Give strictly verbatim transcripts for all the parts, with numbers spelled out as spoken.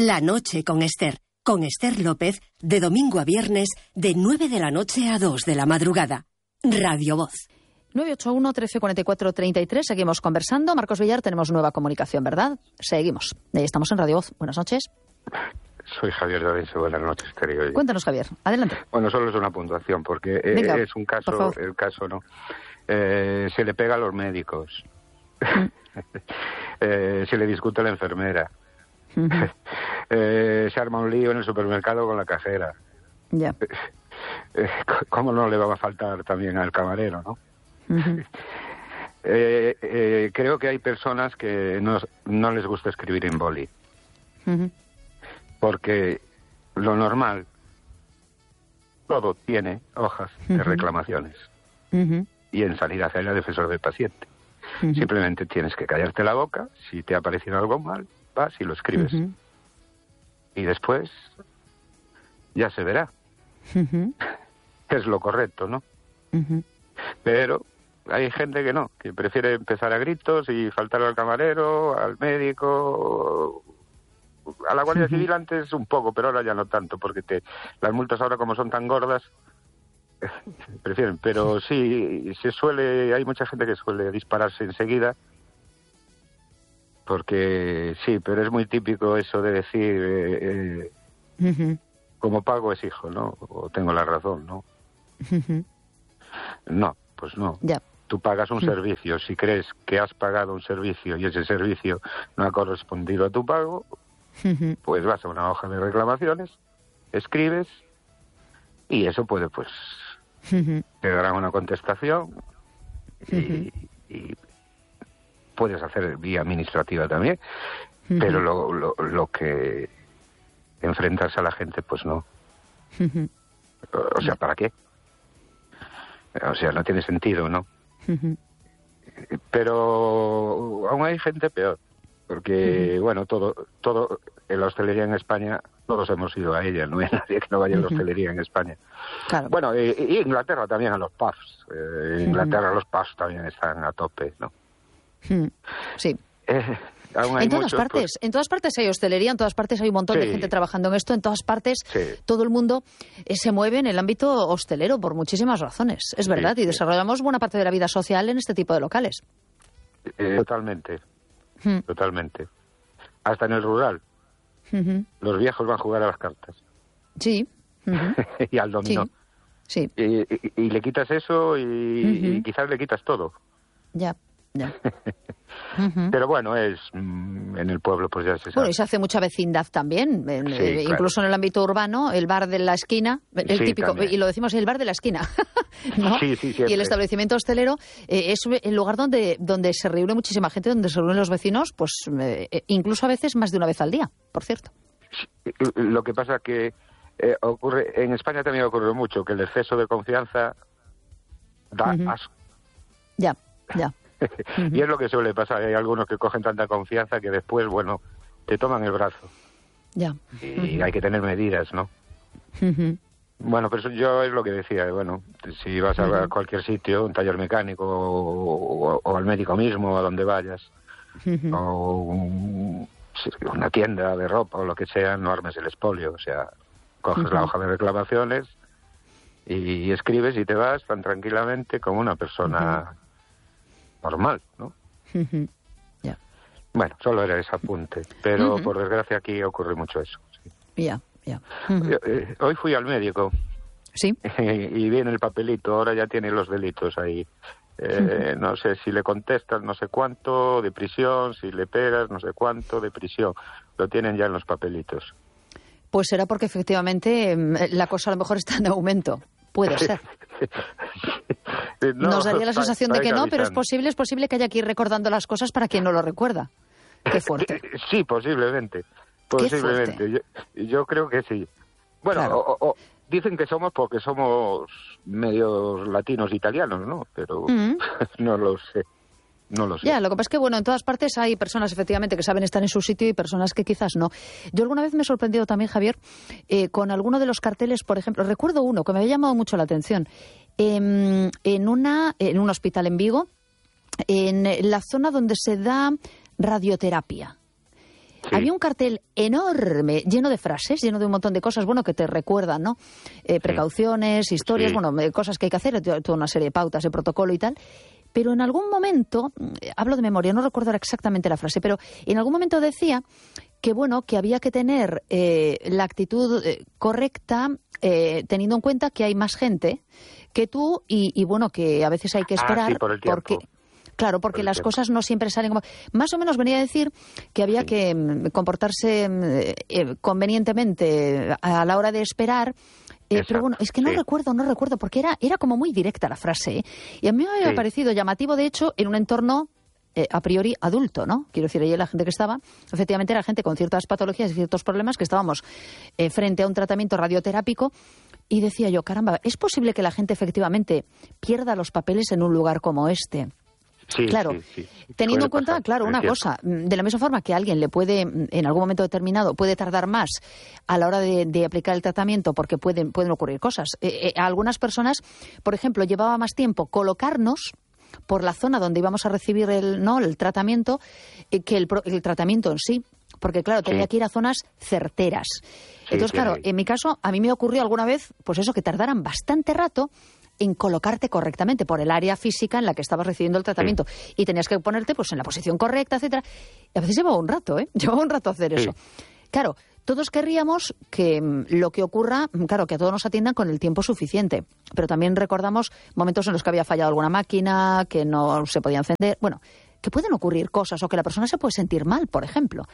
La noche con Esther. Con Esther López, de domingo a viernes, de nueve de la noche a dos de la madrugada. Radio Voz. nueve ocho uno, trece cuarenta y cuatro, treinta y tres. Seguimos conversando. Marcos Villar, tenemos nueva comunicación, ¿verdad? Seguimos. Ahí estamos en Radio Voz. Buenas noches. Soy Javier Davense. Buenas noches, Esther. Cuéntanos, Javier. Adelante. Bueno, solo es una puntuación, porque Venga, es un caso, el caso no. Eh, se le pega a los médicos. Mm. eh, se le discute a la enfermera. Uh-huh. eh, se arma un lío en el supermercado con la cajera. Ya. Eh, ¿Cómo no le va a faltar también al camarero, no? Uh-huh. eh, eh, creo que hay personas que no, no les gusta escribir en boli. Uh-huh. Porque lo normal, todo tiene hojas uh-huh. de reclamaciones. Uh-huh. Y en sanidad hay la defensor del paciente. Uh-huh. Simplemente tienes que callarte la boca. Si te ha parecido algo mal, vas y lo escribes. Uh-huh. Y después ya se verá. Uh-huh. Es lo correcto, ¿no? Uh-huh. Pero hay gente que no, que prefiere empezar a gritos y faltar al camarero, al médico, a la Guardia uh-huh. Civil antes un poco, pero ahora ya no tanto, porque te, las multas ahora como son tan gordas, prefieren. Pero sí, se suele, hay mucha gente que suele dispararse enseguida. Porque sí, pero es muy típico eso de decir, eh, eh, uh-huh. como pago es hijo, ¿no? O tengo la razón, ¿no? Uh-huh. No, pues no. Ya. Tú pagas un uh-huh. servicio. Si crees que has pagado un servicio y ese servicio no ha correspondido a tu pago, uh-huh. pues vas a una hoja de reclamaciones, escribes y eso puede, pues, uh-huh. te darán una contestación y... Uh-huh. y puedes hacer vía administrativa también, uh-huh. pero lo, lo, lo que enfrentarse a la gente, pues no. Uh-huh. O sea, ¿para qué? O sea, no tiene sentido, ¿no? Uh-huh. Pero aún hay gente peor, porque, uh-huh. bueno, todo, todo, en la hostelería en España, todos hemos ido a ella, no hay nadie que no vaya a la hostelería en España. Claro. Bueno, y, y Inglaterra también a los pubs. Eh, Inglaterra uh-huh. los pubs también están a tope, ¿no? Sí. Eh, aún hay en todas muchos, partes, pues... en todas partes hay hostelería, en todas partes hay un montón sí. de gente trabajando en esto, en todas partes sí. todo el mundo eh, se mueve en el ámbito hostelero por muchísimas razones, es verdad, sí, y desarrollamos sí. buena parte de la vida social en este tipo de locales. Eh, totalmente, hmm. totalmente. Hasta en el rural. Uh-huh. Los viejos van a jugar a las cartas. Sí. Uh-huh. y al dominó. Sí. sí. Y, y, y le quitas eso y, uh-huh. y quizás le quitas todo. Ya. Ya. Uh-huh. Pero bueno, es en el pueblo pues ya se sabe. Bueno, y se hace mucha vecindad también, en, sí, eh, claro. incluso en el ámbito urbano, el bar de la esquina, el sí, típico, también. y lo decimos, el bar de la esquina, ¿no? Sí, sí, y el establecimiento hostelero eh, es el lugar donde, donde se reúne muchísima gente, donde se reúnen los vecinos, pues eh, incluso a veces más de una vez al día, por cierto. Sí, lo que pasa que eh, ocurre, en España también ocurre mucho, que el exceso de confianza da uh-huh. asco. Ya, ya. Uh-huh. Y es lo que suele pasar. Hay algunos que cogen tanta confianza que después, bueno, te toman el brazo. Ya. Y uh-huh. hay que tener medidas, ¿no? Uh-huh. Bueno, pero eso yo es lo que decía. Bueno, si vas a uh-huh. cualquier sitio, un taller mecánico o, o, o al médico mismo, a donde vayas, uh-huh. o un, una tienda de ropa o lo que sea, no armes el expolio. O sea, coges uh-huh. la hoja de reclamaciones y, y escribes y te vas tan tranquilamente como una persona... Uh-huh. normal, ¿no? Uh-huh. Yeah. Bueno, solo era ese apunte, pero uh-huh. por desgracia aquí ocurre mucho eso. Ya, sí. ya. Yeah, yeah. uh-huh. eh, hoy fui al médico. Sí. Y viene el papelito, ahora ya tiene los delitos ahí. Eh, uh-huh. No sé si le contestas no sé cuánto de prisión, si le pegas no sé cuánto de prisión. Lo tienen ya en los papelitos. Pues será porque efectivamente la cosa a lo mejor está en aumento. Puede ser. No, nos daría la sensación de que no, avisando. Pero es posible, es posible que haya que ir recordando las cosas para quien no lo recuerda. Qué fuerte. Sí, posiblemente. Posiblemente. Yo, yo creo que sí. Bueno, claro. o, o, dicen que somos porque somos medios latinos italianos, ¿no? Pero uh-huh. no lo sé. No lo sé. Ya, lo que pasa es que, bueno, en todas partes hay personas, efectivamente, que saben estar en su sitio y personas que quizás no. Yo alguna vez me he sorprendido también, Javier, eh, con alguno de los carteles, por ejemplo, recuerdo uno que me había llamado mucho la atención. Eh, en, una, en un hospital en Vigo, en la zona donde se da radioterapia. Sí. Había un cartel enorme, lleno de frases, lleno de un montón de cosas, bueno, que te recuerdan, ¿no? Eh, precauciones, sí. historias, sí. bueno, cosas que hay que hacer, toda una serie de pautas, de protocolo y tal. Pero en algún momento, hablo de memoria, no recuerdo exactamente la frase, pero en algún momento decía que, bueno, que había que tener eh, la actitud eh, correcta, eh, teniendo en cuenta que hay más gente que tú y, y bueno, que a veces hay que esperar. Ah, sí, por el tiempo. Porque Claro, porque por las tiempo. cosas no siempre salen como... Más o menos venía a decir que había sí. que mm, comportarse eh, convenientemente a la hora de esperar. Eh, pero bueno, es que no sí. recuerdo, no recuerdo, porque era, era como muy directa la frase, ¿eh? Y a mí me había sí. parecido llamativo, de hecho, en un entorno eh, a priori adulto, ¿no? Quiero decir, ahí la gente que estaba, efectivamente era gente con ciertas patologías y ciertos problemas, que estábamos eh, frente a un tratamiento radioterápico, y decía yo, caramba, ¿es posible que la gente efectivamente pierda los papeles en un lugar como este? Sí, claro, sí, sí. teniendo en cuenta, claro, una cosa, de la misma forma que alguien le puede, en algún momento determinado, puede tardar más a la hora de, de aplicar el tratamiento porque pueden, pueden ocurrir cosas. Eh, eh, a algunas personas, por ejemplo, llevaba más tiempo colocarnos por la zona donde íbamos a recibir el, no, el tratamiento eh, que el, el tratamiento en sí. Porque, claro, tenía sí. que ir a zonas certeras. Sí, Entonces, claro, sí. en mi caso, a mí me ocurrió alguna vez, pues eso, que tardaran bastante rato en colocarte correctamente por el área física en la que estabas recibiendo el tratamiento. Sí. Y tenías que ponerte pues en la posición correcta, etcétera. Y a veces llevaba un rato, ¿eh? Llevaba un rato hacer eso. Sí. Claro, todos querríamos que lo que ocurra, claro, que a todos nos atiendan con el tiempo suficiente. Pero también recordamos momentos en los que había fallado alguna máquina, que no se podía encender. Bueno, que pueden ocurrir cosas o que la persona se puede sentir mal, por ejemplo.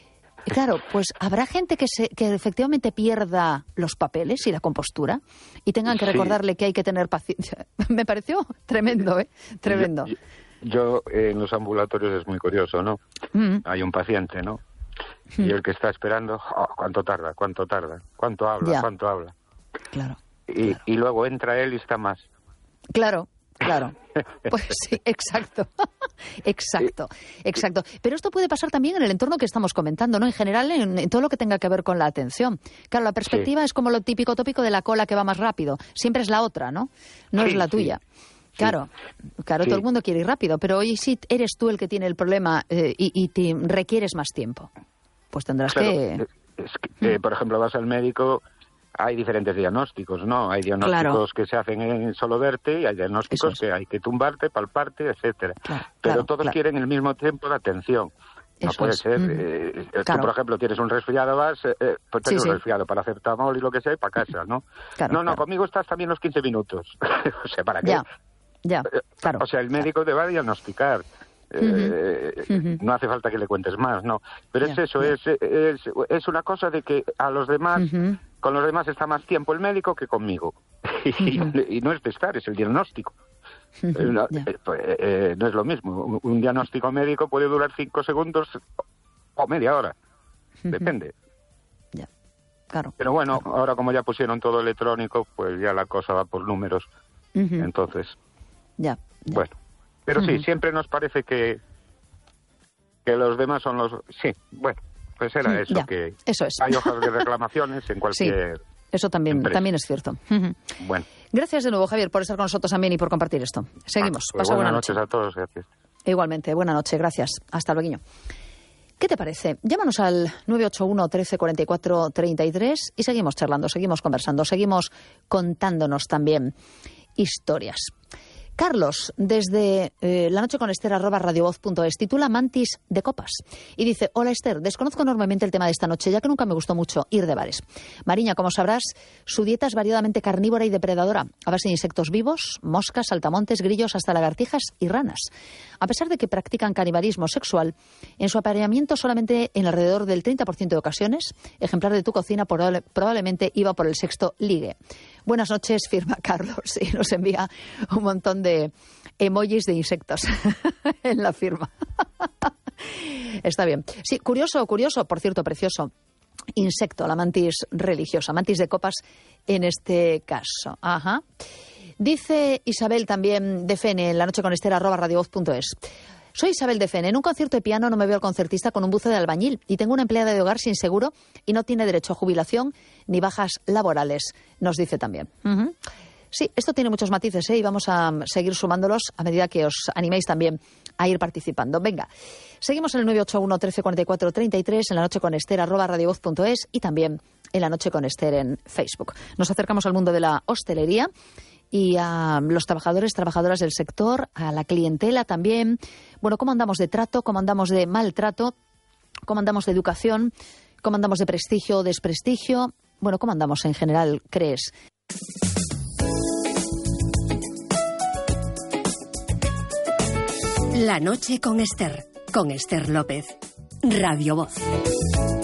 Y claro, pues habrá gente que, se, que efectivamente pierda los papeles y la compostura y tengan que recordarle sí. que hay que tener paciencia. Me pareció tremendo, ¿eh? Tremendo. Yo, yo eh, en los ambulatorios es muy curioso, ¿no? Mm. Hay un paciente, ¿no? Mm. Y el que está esperando, oh, ¿cuánto tarda? ¿Cuánto tarda? ¿Cuánto habla? Ya. ¿Cuánto habla? Claro, y, claro. y luego entra él y está más. Claro. Claro, pues sí, exacto, exacto, exacto. Pero esto puede pasar también en el entorno que estamos comentando, ¿no? En general, en, en todo lo que tenga que ver con la atención. Claro, la perspectiva sí. es como lo típico tópico de la cola que va más rápido. Siempre es la otra, ¿no? No sí, es la tuya. Sí. Claro, claro, sí. todo el mundo quiere ir rápido, pero hoy sí eres tú el que tiene el problema eh, y, y te requieres más tiempo. Pues tendrás claro, que... Es que eh, por ejemplo, vas al médico... Hay diferentes diagnósticos, ¿no? Hay diagnósticos claro. que se hacen en solo verte y hay diagnósticos es. que hay que tumbarte, palparte, etcétera. Claro, Pero claro, todos claro. quieren el mismo tiempo de atención. No Eso puede es. ser. Mm. Eh, claro. Tú, por ejemplo, tienes un resfriado, vas, eh, pues tienes sí, un sí. resfriado para hacer tamol y lo que sea y para casa, ¿no? Claro, no, no, claro. conmigo estás también los quince minutos. O sea, ¿para qué? Ya, ya, claro. O sea, el médico claro. te va a diagnosticar. Eh, uh-huh. No hace falta que le cuentes más, no. Pero yeah, es eso, yeah. es, es es una cosa de que a los demás, uh-huh. con los demás está más tiempo el médico que conmigo. Uh-huh. y, y no es de estar, es el diagnóstico. Uh-huh. Eh, yeah. eh, pues, eh, no es lo mismo. Un, un diagnóstico médico puede durar cinco segundos o media hora. Uh-huh. Depende. Yeah. Claro. Pero bueno, claro. ahora como ya pusieron todo electrónico, pues ya la cosa va por números. Uh-huh. Entonces, ya. Yeah. Bueno. Pero sí, uh-huh. siempre nos parece que que los demás son los... Sí, bueno, pues era eso, ya, que eso es. hay hojas de reclamaciones en cualquier... Sí, eso también, también es cierto. Uh-huh. Bueno. Gracias de nuevo, Javier, por estar con nosotros también y por compartir esto. Seguimos. Ah, pues Pasa buenas buena noches noche. a todos, gracias. Igualmente, buena noche, gracias. Hasta luego. ¿Qué te parece? Llámanos al nueve ocho uno, trece, cuarenta y cuatro, treinta y tres y seguimos charlando, seguimos conversando, seguimos contándonos también historias. Carlos, desde eh, la noche con Esther, arroba radiovoz punto es, titula Mantis de copas. Y dice, hola Esther, desconozco enormemente el tema de esta noche, ya que nunca me gustó mucho ir de bares. Mariña, como sabrás, su dieta es variadamente carnívora y depredadora, a base de insectos vivos, moscas, saltamontes, grillos, hasta lagartijas y ranas. A pesar de que practican canibalismo sexual, en su apareamiento solamente en alrededor del treinta por ciento de ocasiones, ejemplar de tu cocina probable, probablemente iba por el sexto ligue. Buenas noches, firma Carlos, y nos envía un montón de emojis de insectos en la firma. Está bien. Sí, curioso, curioso, por cierto, precioso. Insecto, la mantis religiosa, mantis de copas en este caso. Ajá. Dice Isabel también de Fene en la noche con Esther, arroba radiovoz punto es. Soy Isabel de Fene. En un concierto de piano no me veo al concertista con un buzo de albañil y tengo una empleada de hogar sin seguro y no tiene derecho a jubilación ni bajas laborales, nos dice también. Uh-huh. Sí, esto tiene muchos matices, ¿eh? Y vamos a seguir sumándolos a medida que os animéis también a ir participando. Venga, seguimos en el nueve ocho uno, trece cuarenta y cuatro, treinta y tres, en la noche con Ester, arroba radiovoz punto es y también en la noche con Ester en Facebook. Nos acercamos al mundo de la hostelería y a los trabajadores, trabajadoras del sector, a la clientela también. Bueno, ¿cómo andamos de trato? ¿Cómo andamos de maltrato? ¿Cómo andamos de educación? ¿Cómo andamos de prestigio o desprestigio? Bueno, ¿cómo andamos en general, crees? La noche con Ester, con Ester López. Radio Voz.